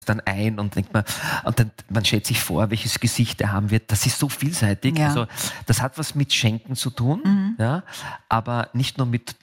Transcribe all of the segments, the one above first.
dann ein und denkt man stellt sich vor, welches Gesicht er haben wird. Das ist so vielseitig. Ja. Also das hat was mit Schenken zu tun, ja, aber nicht nur mit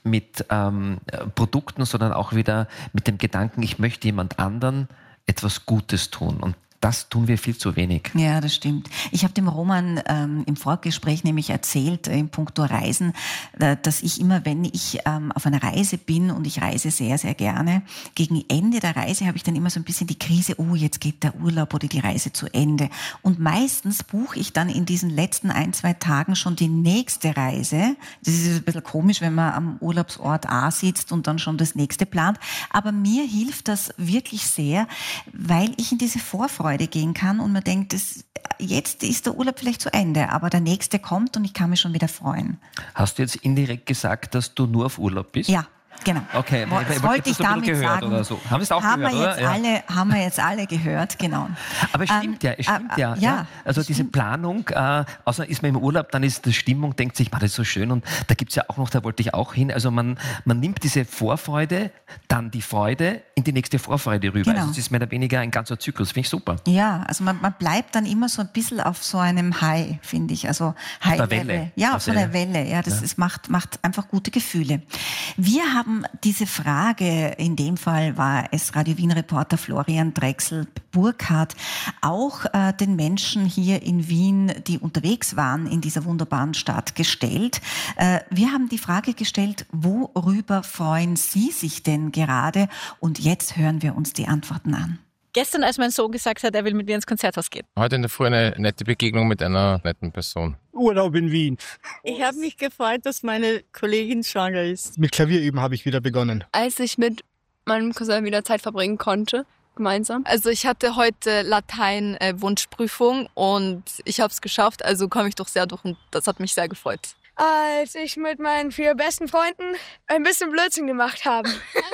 Produkten, sondern auch wieder mit dem Gedanken, ich möchte jemand anderen etwas Gutes tun. Und das tun wir viel zu wenig. Ja, das stimmt. Ich habe dem Roman im Vorgespräch nämlich erzählt, in puncto Reisen, dass ich immer, wenn ich auf einer Reise bin, und ich reise sehr, sehr gerne, gegen Ende der Reise habe ich dann immer so ein bisschen die Krise, oh, jetzt geht der Urlaub oder die Reise zu Ende. Und meistens buche ich dann in diesen letzten 1-2 Tagen schon die nächste Reise. Das ist ein bisschen komisch, wenn man am Urlaubsort A sitzt und dann schon das nächste plant. Aber mir hilft das wirklich sehr, weil ich in diese Vorfreude gehen kann und man denkt, jetzt ist der Urlaub vielleicht zu Ende, aber der nächste kommt und ich kann mich schon wieder freuen. Hast du jetzt indirekt gesagt, dass du nur auf Urlaub bist? Ja. Genau. Okay, das wollte ich damit sagen. Oder so. Haben es auch gehört, oder? Haben wir jetzt alle gehört, genau. Aber es stimmt ja. Also diese Planung, außer ist man im Urlaub, dann ist die Stimmung, denkt sich, das ist so schön und da gibt es ja auch noch, da wollte ich auch hin, also man nimmt diese Vorfreude, dann die Freude in die nächste Vorfreude rüber. Genau. Also es ist mehr oder weniger ein ganzer Zyklus, finde ich super. Ja, also man bleibt dann immer so ein bisschen auf so einem High, finde ich, also High-Level. Ja, auf so einer Welle, ja, das macht einfach gute Gefühle. Wir haben diese Frage, in dem Fall war es Radio Wien-Reporter Florian Drechsel-Burkhardt, auch den Menschen hier in Wien, die unterwegs waren in dieser wunderbaren Stadt, gestellt. Wir haben die Frage gestellt, worüber freuen Sie sich denn gerade? Und jetzt hören wir uns die Antworten an. Gestern, als mein Sohn gesagt hat, er will mit mir ins Konzerthaus gehen. Heute in der Früh eine nette Begegnung mit einer netten Person. Urlaub in Wien. Ich habe mich gefreut, dass meine Kollegin schwanger ist. Mit Klavierüben habe ich wieder begonnen. Als ich mit meinem Cousin wieder Zeit verbringen konnte, gemeinsam. Also ich hatte heute Latein-Wunschprüfung und ich habe es geschafft, also komme ich doch sehr durch und das hat mich sehr gefreut. Als ich mit meinen 4 besten Freunden ein bisschen Blödsinn gemacht habe.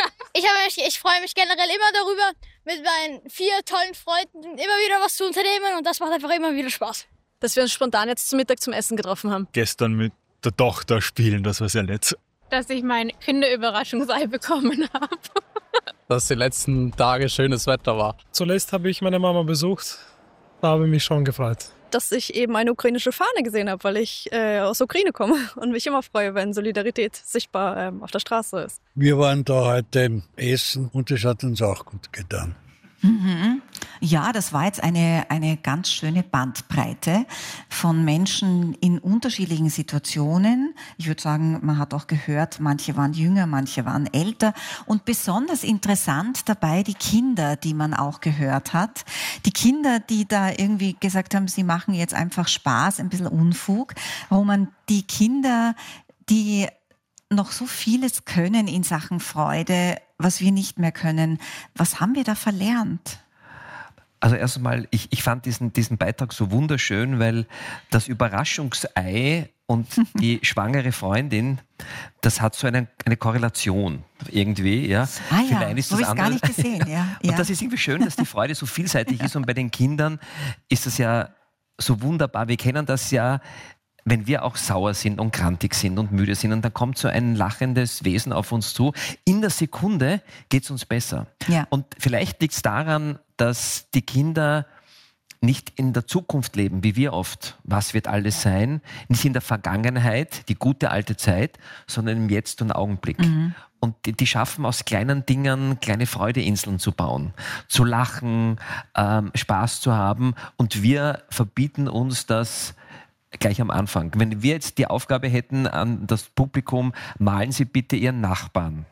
Ich freue mich generell immer darüber, mit meinen 4 tollen Freunden immer wieder was zu unternehmen und das macht einfach immer wieder Spaß. Dass wir uns spontan jetzt zum Mittag zum Essen getroffen haben. Gestern mit der Tochter spielen, das war sehr nett. Dass ich mein Kinderüberraschungsei bekommen habe. Dass die letzten Tage schönes Wetter war. Zuletzt habe ich meine Mama besucht, da habe ich mich schon gefreut. Dass ich eben eine ukrainische Fahne gesehen habe, weil ich aus Ukraine komme und mich immer freue, wenn Solidarität sichtbar auf der Straße ist. Wir waren da heute essen und das hat uns auch gut getan. Mhm. Ja, das war jetzt eine ganz schöne Bandbreite von Menschen in unterschiedlichen Situationen. Ich würde sagen, man hat auch gehört, manche waren jünger, manche waren älter. Und besonders interessant dabei die Kinder, die man auch gehört hat. Die Kinder, die da irgendwie gesagt haben, sie machen jetzt einfach Spaß, ein bisschen Unfug. Roman, die Kinder, die noch so vieles können in Sachen Freude, was wir nicht mehr können. Was haben wir da verlernt? Also erst einmal, ich fand diesen Beitrag so wunderschön, weil das Überraschungsei und die schwangere Freundin, das hat so eine Korrelation irgendwie. Ja. Für den einen ist das andere. Gar nicht gesehen. Ja. Und das ist irgendwie schön, dass die Freude so vielseitig ist und bei den Kindern ist das ja so wunderbar. Wir kennen das ja, wenn wir auch sauer sind und grantig sind und müde sind und dann kommt so ein lachendes Wesen auf uns zu, in der Sekunde geht es uns besser. Ja. Und vielleicht liegt es daran, dass die Kinder nicht in der Zukunft leben, wie wir oft. Was wird alles sein? Nicht in der Vergangenheit, die gute alte Zeit, sondern im Jetzt und Augenblick. Mhm. Und die schaffen aus kleinen Dingen kleine Freudeinseln zu bauen, zu lachen, Spaß zu haben. Und wir verbieten uns das gleich am Anfang. Wenn wir jetzt die Aufgabe hätten an das Publikum, malen Sie bitte Ihren Nachbarn.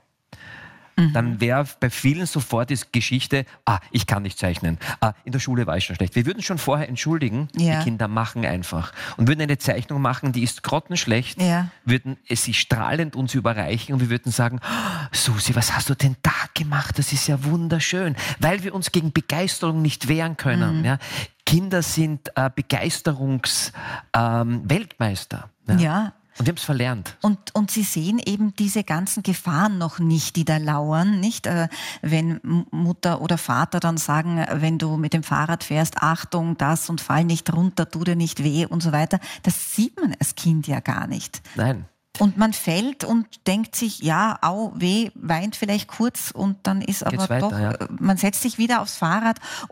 Dann wäre bei vielen sofort die Geschichte, ich kann nicht zeichnen, in der Schule war ich schon schlecht. Wir würden schon vorher entschuldigen, ja. Die Kinder machen einfach. Und würden eine Zeichnung machen, die ist grottenschlecht, ja. Würden sie strahlend uns überreichen und wir würden sagen, Susi, was hast du denn da gemacht? Das ist ja wunderschön. Weil wir uns gegen Begeisterung nicht wehren können. Ja. Kinder sind Begeisterungsweltmeister. Ja. Und wir haben es verlernt. Und sie sehen eben diese ganzen Gefahren noch nicht, die da lauern, nicht? Wenn Mutter oder Vater dann sagen, wenn du mit dem Fahrrad fährst, Achtung, das und fall nicht runter, tu dir nicht weh und so weiter. Das sieht man als Kind ja gar nicht. Nein. Und man fällt und denkt sich, ja, au, weh, weint vielleicht kurz und dann ist aber Geht's weiter, doch, ja. man setzt sich wieder aufs Fahrrad